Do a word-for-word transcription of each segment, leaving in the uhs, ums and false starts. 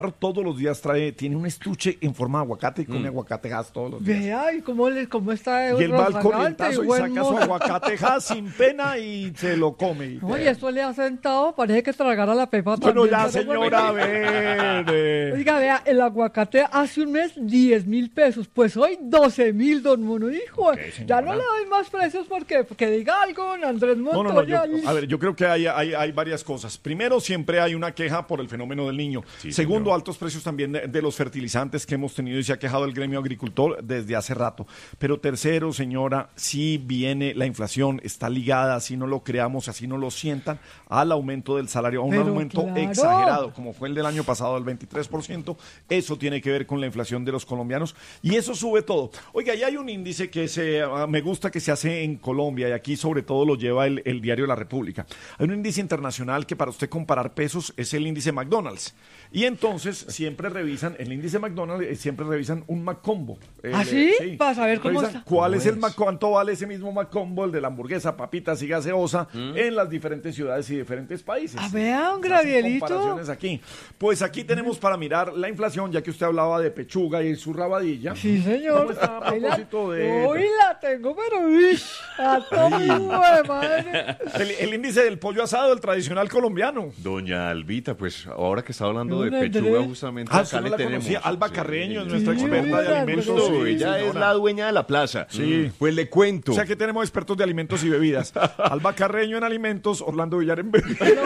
todos los días trae, tiene un estuche en forma de aguacate y come mm. aguacatejas todos los días. Vea, ¿y cómo, le, cómo está? Y él va al corrientazo y, y saca su aguacatejas sin pena y se lo come. Oye, esto le ha sentado, parece que tragara la pepa bueno, también. Bueno, ya, señora, a ver. Eh. Oiga, vea, el aguacate hace un mes diez mil pesos, pues hoy doce mil, don Mono. Hijo, okay, ya no le doy más precios porque, porque diga algo, don Andrés Montoya. No, no, no, yo, a ver, yo creo que hay, hay, hay varias cosas. Primero, siempre hay una queja por el fenómeno del niño. Sí, Segundo, señor. altos precios también de, de los fertilizantes que hemos tenido y se ha quejado el gremio agricultor desde hace rato. Pero tercero, señora, sí viene la inflación, está ligada, así no lo creamos, así no lo sientan, al aumento del salario, a un Pero aumento claro. exagerado, como fue el del año pasado, del veintitrés por ciento. Eso tiene que ver con la inflación de los colombianos y eso sube todo. Oiga, ya hay un índice que se, uh, me gusta que se hace en Colombia y aquí sobre todo lo lleva el, el diario La República. Hay un índice internacional que para usted comparar pesos es el índice McDonald's. Y entonces siempre revisan, el índice McDonald's, siempre revisan un McCombo. ¿Ah, sí? sí? Para saber cómo está. ¿Cuál es el Mac, cuánto vale ese mismo McCombo, el de la hamburguesa, papitas y gaseosa, ¿Mm? en las diferentes ciudades y diferentes países? A ver, un Gravielito. Comparaciones aquí. Pues aquí tenemos para mirar la inflación, ya que usted hablaba de pechuga y su rabadilla. Sí, señor. ¿Cómo está a propósito de...? Hoy la tengo, pero uy, a todo madre. El, el índice del pollo asado, el tradicional colombiano. Doña Albita, pues ahora que está hablando de pechuga, justamente ah, acá no le la tenemos. Conocía. Alba Carreño, sí, es nuestra sí, experta sí, de alimentos. Sí, sí, ella señora. es la dueña de la plaza. Sí. Pues le cuento. O sea que tenemos expertos de alimentos y bebidas. Alba Carreño en alimentos, Orlando Villar en bebidas. No,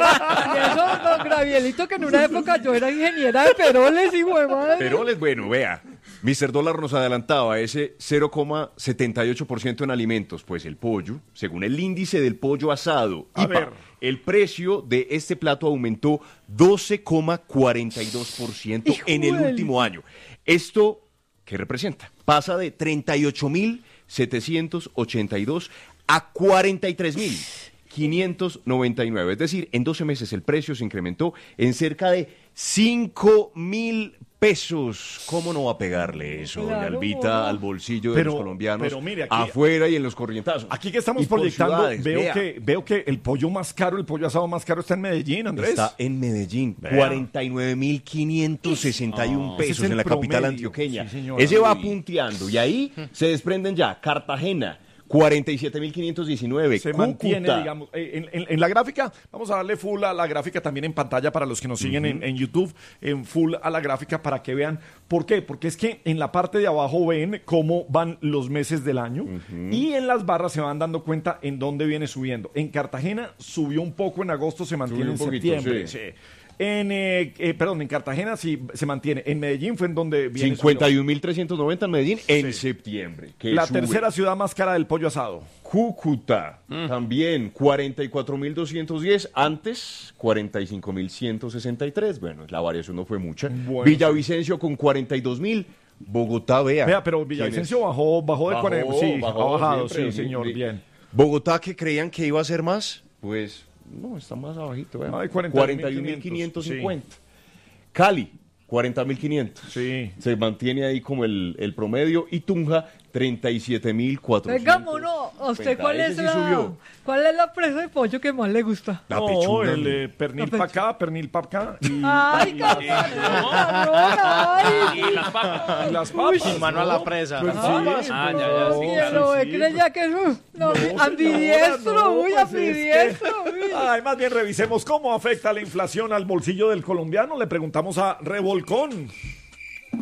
y eso, don Gravielito, que en una época yo era ingeniera de peroles y huevada. Peroles, bueno, vea. mister Dólar nos adelantaba ese cero coma setenta y ocho por ciento en alimentos. Pues el pollo, según el índice del pollo asado, A I P A, ver. el precio de este plato aumentó doce coma cuarenta y dos por ciento en el último año. Esto, ¿qué representa? Pasa de treinta y ocho mil setecientos ochenta y dos a cuarenta y tres mil quinientos noventa y nueve. Es decir, en doce meses el precio se incrementó en cerca de cinco mil pesos. ¿Cómo no va a pegarle eso, Claro, doña Albita, no. al bolsillo de Pero- los colombianos pero mire, aquí- afuera y en los corrientazos? Aquí que estamos Y por proyectando, ciudades, veo vea. que, veo que el pollo más caro, el pollo asado más caro está en Medellín, Andrés. Está en Medellín, Vea. cuarenta y nueve mil quinientos sesenta y uno ese es pesos el en la capital promedio. antioqueña. Sí, señora. Ese va Uy. punteando y ahí se desprenden ya Cartagena, cuarenta y siete mil quinientos diecinueve, Se Cúcuta. mantiene, digamos, eh, en, en- en la gráfica, vamos a darle full a la gráfica también en pantalla para los que nos siguen en, en YouTube, en full a la gráfica para que vean. ¿Por qué? Porque es que en la parte de abajo ven cómo van los meses del año y en las barras se van dando cuenta en dónde viene subiendo. En Cartagena subió un poco, en agosto se mantiene Subió en un poquito, septiembre. sí. sí. En, eh, eh, perdón, en Cartagena sí se mantiene. En Medellín fue en donde viene cincuenta y subió. un mil trescientos noventa en Medellín en Sí. septiembre. que La sube. tercera ciudad más cara del pollo asado. Cúcuta, también cuarenta y cuatro mil doscientos diez, antes cuarenta y cinco mil ciento sesenta y tres. Bueno, la variación no fue mucha. Bueno, Villavicencio con cuarenta y dos mil. Bogotá, vea. Vea, pero ¿quién Villavicencio es? bajó, bajó de Bajó, cuarenta. Sí, bajó ha bajado, siempre, sí, sí, señor, sí. bien. Bogotá, que creían que iba a ser más, pues no, está más abajito. vea. Ay, cuarenta y un mil quinientos cincuenta. Cali, cuarenta mil quinientos. Sí. Se mantiene ahí como el, el promedio. Y Tunja, treinta y siete mil cuatrocientos. Venga, Mono, ¿a usted cuál Ese es sí la, subió. cuál es la presa de pollo que más le gusta? La no, pechuga. el eh, pernil La para pechuga. acá, pernil para acá. Y, Ay, cabrón, ay. Y las papas. y las papas. Sin mano a la presa. Pues Las sí, papas. Ah, ya, ya. no, sí. Que lo sí, ve, sí, creía que eso. No, No, ambidiestro, señora, no, uy, pues es que- ambidiestro. uy. Ay, más bien revisemos cómo afecta la inflación al bolsillo del colombiano. Le preguntamos a Revolcón.